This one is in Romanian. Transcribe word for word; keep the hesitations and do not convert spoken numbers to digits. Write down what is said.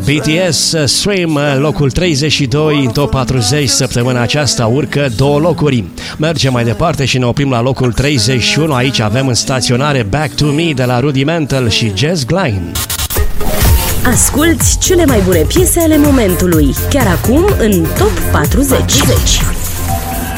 B T S Stream, locul treizeci și doi în top patruzeci săptămâna aceasta, urcă două locuri. Mergem mai departe și ne oprim la locul treizeci și unu. Aici avem în staționare Back to Me de la Rudimental și Jess Glynne. Asculți cele mai bune piese ale momentului, chiar acum în top patruzeci.